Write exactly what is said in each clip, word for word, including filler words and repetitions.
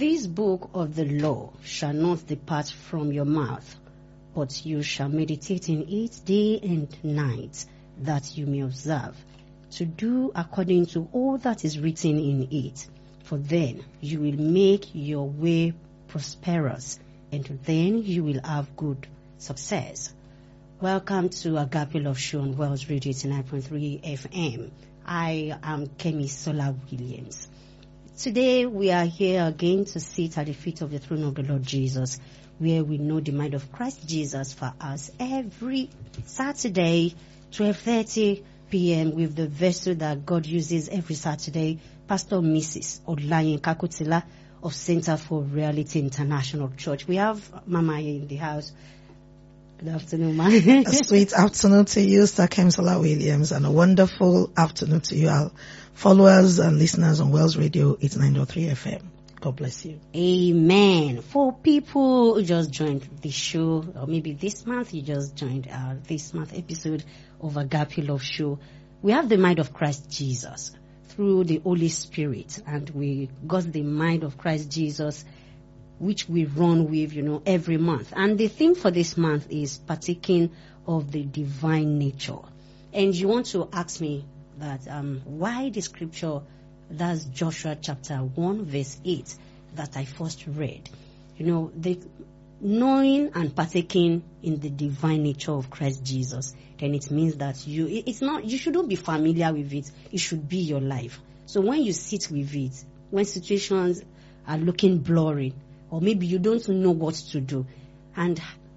this book of the law shall not depart from your mouth, but you shall meditate in it day and night, that you may observe to do according to all that is written in it. For then you will make your way prosperous, and then you will have good success. Welcome to Agape Love Show on Wells Radio eighty-nine point three F M. I am Kemi Sola Williams. Today we are here again to sit at the feet of the throne of the Lord Jesus, where we know the mind of Christ Jesus for us every Saturday, twelve thirty p.m. with the vessel that God uses every Saturday, Pastor Missus Olayin Kakutila of Center for Reality International Church. We have Mama here in the house. Good afternoon, Ma. A sweet afternoon to you, Sir Kemsola Williams, and a wonderful afternoon to you, our followers and listeners on Wells Radio eighty-nine point three F M. God bless you. Amen. For people who just joined the show, or maybe this month you just joined our this month episode of Agape Love Show, we have the mind of Christ Jesus through the Holy Spirit, and we got the mind of Christ Jesus, which we run with, you know, every month. And the theme for this month is partaking of the divine nature. And you want to ask me that um, why the scripture, that's Joshua chapter one verse eight that I first read. You know, the knowing and partaking in the divine nature of Christ Jesus, then it means that you, it's not, you shouldn't be familiar with it. It should be your life. So when you sit with it, when situations are looking blurry, or maybe you don't know what to do, and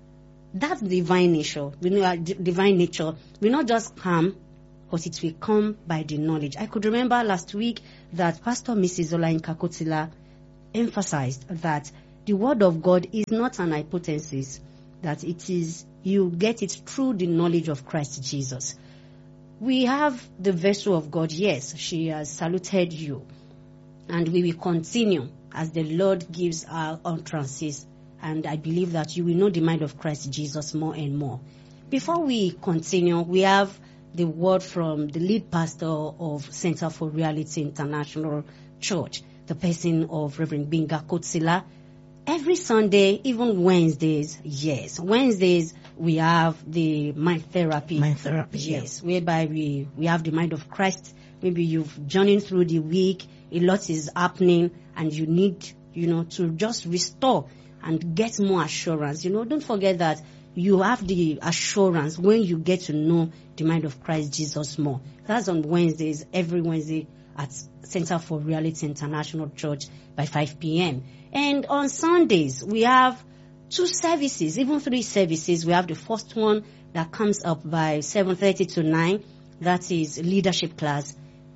that divine nature, we know our divine nature will not just come, but it will come by the knowledge. I could remember last week that Pastor Missus Olayin Kakutila emphasized that the word of God is not an hypothesis, that it is, you get it through the knowledge of Christ Jesus. We have the vessel of God. Yes, she has saluted you, and we will continue as the Lord gives our utterances, and I believe that you will know the mind of Christ Jesus more and more. Before we continue, we have the word from the lead pastor of Center for Reality International Church, the person of Reverend Binga Kotsila. Every Sunday, even Wednesdays, yes, Wednesdays we have the mind therapy. Mind therapy, yes, yeah. Whereby we, we have the mind of Christ. Maybe you've journeyed through the week, a lot is happening, and you need, you know, to just restore and get more assurance. You know, don't forget that you have the assurance when you get to know the mind of Christ Jesus more. That's on Wednesdays, every Wednesday at Center for Reality International Church by five p.m. And on Sundays, we have two services, even three services. We have the first one that comes up by seven thirty to nine. That is leadership class,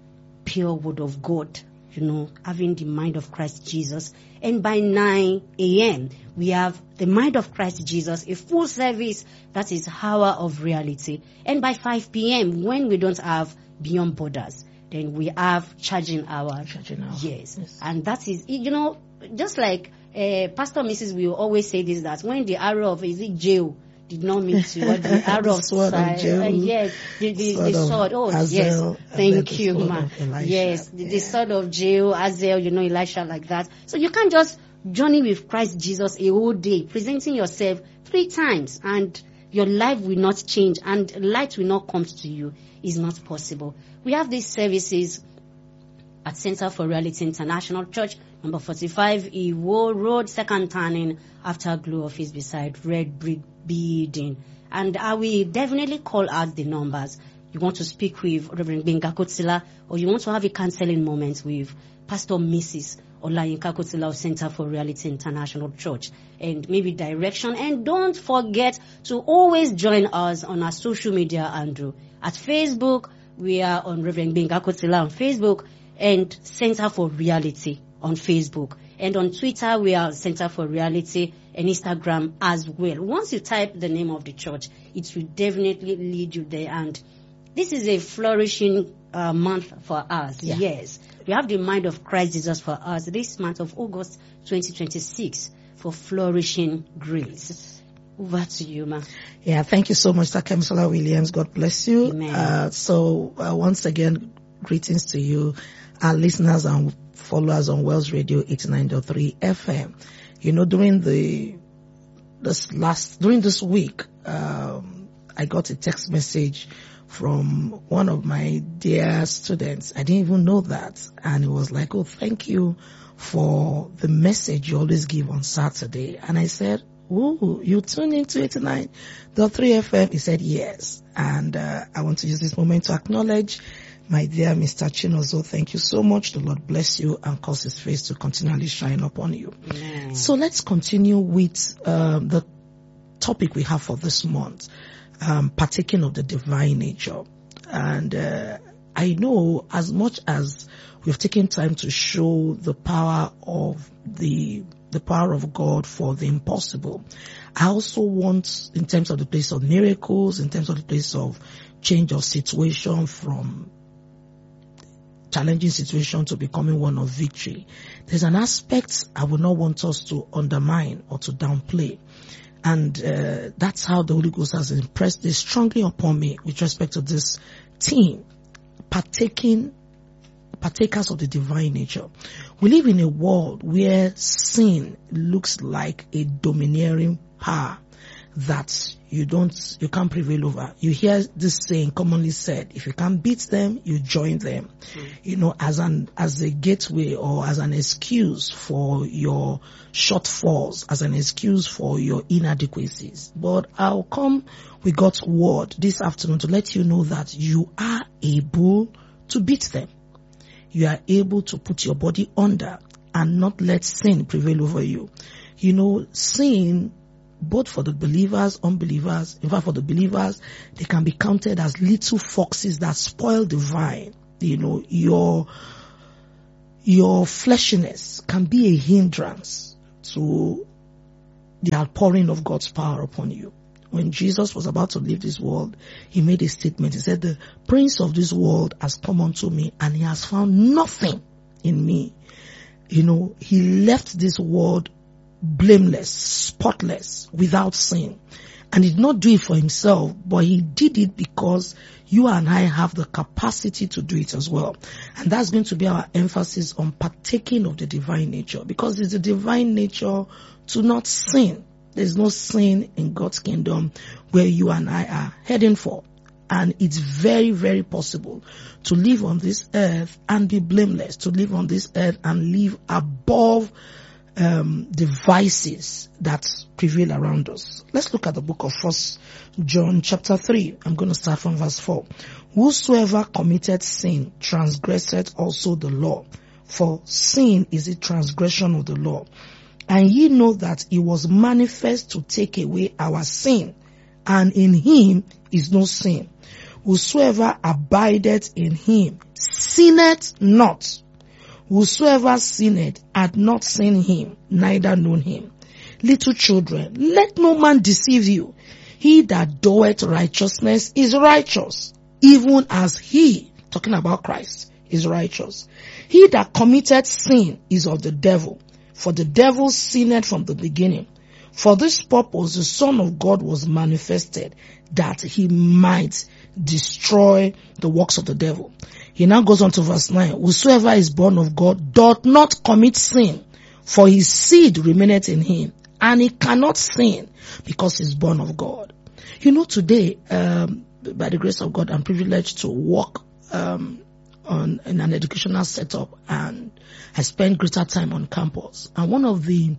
pure word of God, you know, having the mind of Christ Jesus. And by nine a.m., we have the mind of Christ Jesus, a full service that is hour of reality. And by five p.m., when we don't have Beyond Borders, then we have charging hour. Charging hour. Yes. yes. And that is, you know, just like uh, Pastor Missus will always say this, that when the arrow of, is it jail, did not mean to, what the arrow of sword of jail, uh, yes, the, the, sword the sword, oh Hazael, yes, thank you, ma. Yes, the, yeah. the sword of jail, Hazael, you know, Elisha, like that. So you can't just journey with Christ Jesus a whole day, presenting yourself three times, and your life will not change, and light will not come to you. Is not possible. We have these services at Center for Reality International Church, number forty-five, Iwo Road, second turning after Glow Office beside Red Brick Building. And I will definitely call out the numbers. You want to speak with Reverend Binga Kotsila, or you want to have a counseling moment with Pastor Missus Olayin Kakutila of Center for Reality International Church, and maybe direction. And don't forget to always join us on our social media, Andrew. At Facebook, we are on Reverend Binga Kotsila on Facebook, and Center for Reality on Facebook. And on Twitter, we are Center for Reality, and Instagram as well. Once you type the name of the church, it will definitely lead you there. And this is a flourishing uh, month for us. Yeah. Yes. We have the mind of Christ Jesus for us this month of August twenty twenty-six for flourishing grace. Over to you, ma. Yeah, thank you so much, Sir Kemsola Williams. God bless you. Amen. Uh, so uh, once again, greetings to you, our listeners and followers on Wells Radio eighty-nine point three F M. You know, during the this last during this week, um, I got a text message from one of my dear students. I didn't even know that, and it was like, "Oh, thank you for the message you always give on Saturday." And I said, "Oh, you tune into eighty-nine point three F M?" He said, "Yes." And uh, I want to use this moment to acknowledge my dear Mister Chinozo. Thank you so much. The Lord bless you and cause His face to continually shine upon you. Amen. So let's continue with um, the topic we have for this month, um, partaking of the divine nature. And uh, I know as much as we've taken time to show the power of the the power of God for the impossible, I also want, in terms of the place of miracles, in terms of the place of change of situation from challenging situation to becoming one of victory, there's an aspect I would not want us to undermine or to downplay. And uh, that's how the Holy Ghost has impressed this strongly upon me with respect to this theme, partaking partakers of the divine nature. We live in a world where sin looks like a domineering power that you don't, you can't prevail over. You hear this saying commonly said, if you can't beat them, you join them. Mm. You know, as an, as a gateway or as an excuse for your shortfalls, as an excuse for your inadequacies. But I'll come with God's word this afternoon to let you know that you are able to beat them. You are able to put your body under and not let sin prevail over you. You know, sin, both for the believers, unbelievers, in fact for the believers, they can be counted as little foxes that spoil the vine. You know, your, your fleshiness can be a hindrance to the outpouring of God's power upon you. When Jesus was about to leave this world, He made a statement. He said, the prince of this world has come unto me and he has found nothing in me. You know, He left this world blameless, spotless, without sin. And He did not do it for Himself, but He did it because you and I have the capacity to do it as well. And that's going to be our emphasis on partaking of the divine nature, because it's the divine nature to not sin. There's no sin in God's kingdom where you and I are heading for. And it's very, very possible to live on this earth and be blameless, to live on this earth and live above um, the vices that prevail around us. Let's look at the book of First John chapter three. I'm going to start from verse four. Whosoever committed sin transgresseth also the law, for sin is a transgression of the law. And ye know that He was manifest to take away our sin, and in Him is no sin. Whosoever abideth in Him sinneth not. Whosoever sinneth hath not seen Him, neither known Him. Little children, let no man deceive you. He that doeth righteousness is righteous, even as He, talking about Christ, is righteous. He that committed sin is of the devil. For the devil sinned from the beginning. For this purpose the Son of God was manifested, that He might destroy the works of the devil. He now goes on to verse nine. Whosoever is born of God doth not commit sin, for his seed remaineth in him, and he cannot sin because he is born of God. You know, today, um, by the grace of God, I'm privileged to work um, on in an educational setup, and I spend greater time on campus. And one of the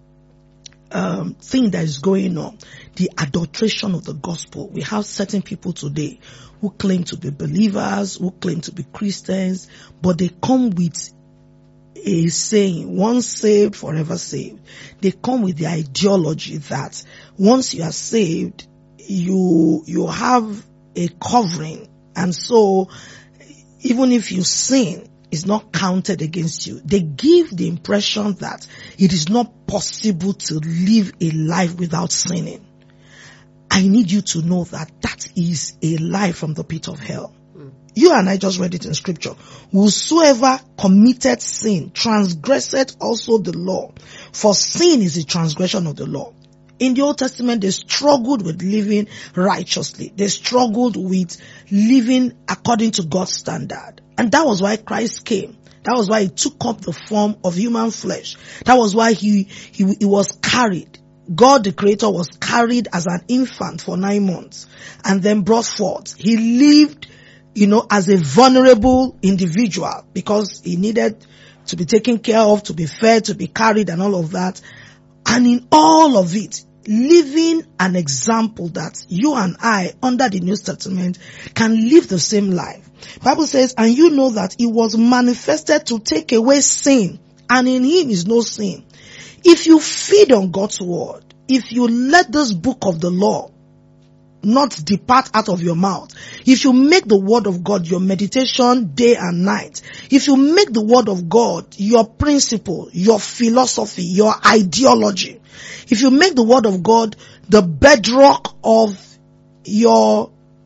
um, thing that is going on, the adulteration of the gospel. We have certain people today who claim to be believers, who claim to be Christians, but they come with a saying, once saved, forever saved. They come with the ideology that once you are saved, you, you have a covering. And so even if you sin, it's not counted against you. They give the impression that it is not possible to live a life without sinning. I need you to know that that is a lie from the pit of hell. Mm. You and I just read it in scripture. Whosoever committed sin transgresseth also the law, for sin is a transgression of the law. In the Old Testament, they struggled with living righteously. They struggled with living according to God's standard. And that was why Christ came. That was why he took up the form of human flesh. That was why he, he, he was carried. God the Creator was carried as an infant for nine months and then brought forth. He lived, you know, as a vulnerable individual because he needed to be taken care of, to be fed, to be carried and all of that. And in all of it, living an example that you and I, under the New Testament, can live the same life. Bible says, and you know that he was manifested to take away sin, and in him is no sin. If you feed on God's word, if you let this book of the law not depart out of your mouth, if you make the word of God your meditation day and night, if you make the word of God your principle, your philosophy, your ideology, if you make the word of God the bedrock of your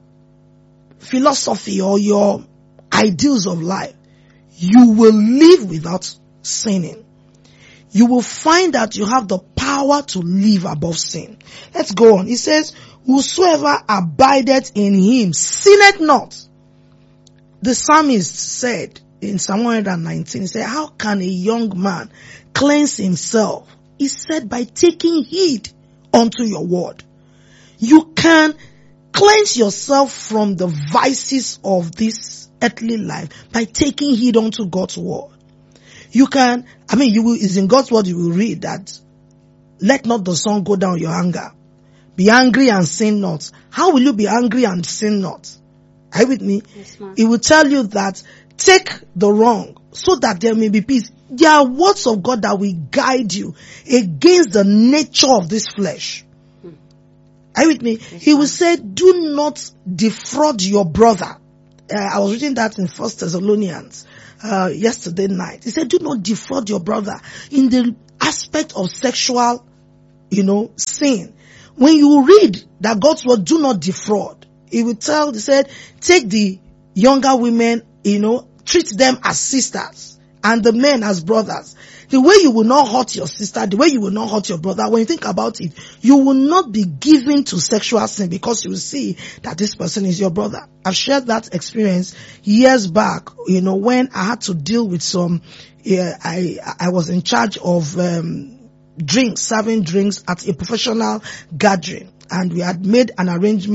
philosophy or your ideals of life, you will live without sinning. You will find that you have the power to live above sin. Let's go on. It says, whosoever abideth in him sinneth not. The psalmist said in Psalm one nineteen, he said, how can a young man cleanse himself? He said, by taking heed unto your word. You can cleanse yourself from the vices of this earthly life by taking heed unto God's word. You can, I mean, you will, it's in God's word you will read that, let not the sun go down your anger. Be angry and sin not. How will you be angry and sin not? Are you with me? Yes, ma'am. It will tell you that take the wrong so that there may be peace. There are words of God that will guide you against the nature of this flesh. Hmm. Are you with me? Yes, he will say, do not defraud your brother. Uh, I was reading that in First Thessalonians uh, yesterday night. He said, do not defraud your brother in the aspect of sexual, you know, sin. When you read that God's word, do not defraud, he will tell, he said, take the younger women, you know, treat them as sisters and the men as brothers. The way you will not hurt your sister, the way you will not hurt your brother, when you think about it, you will not be given to sexual sin because you will see that this person is your brother. I've shared that experience years back, you know, when I had to deal with some, yeah, I, I was in charge of, um, drinks, serving drinks at a professional gathering, and we had made an arrangement